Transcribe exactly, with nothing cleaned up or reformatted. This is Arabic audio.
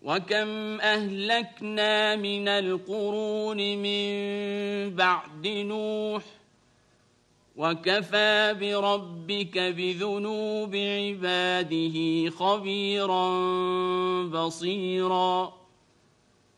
وكم أهلكنا من القرون من بعد نوح وكفى بربك بذنوب عباده خبيرا بصيرا